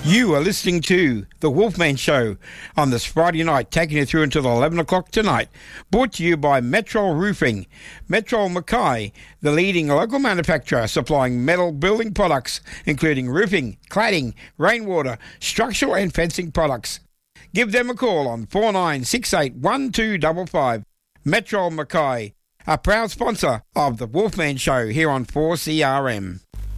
You are listening to The Wolfman Show on this Friday night, taking you through until 11 o'clock tonight. Brought to you by Metrol Roofing. Metrol Mackay, the leading local manufacturer supplying metal building products, including roofing, cladding, rainwater, structural and fencing products. Give them a call on 49681255. Metrol Mackay, a proud sponsor of The Wolfman Show here on 4CRM.